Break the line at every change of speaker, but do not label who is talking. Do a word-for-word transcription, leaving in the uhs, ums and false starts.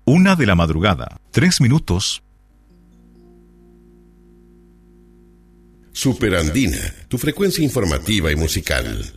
Una de la madrugada, tres minutos.
Superandina, tu frecuencia informativa y musical.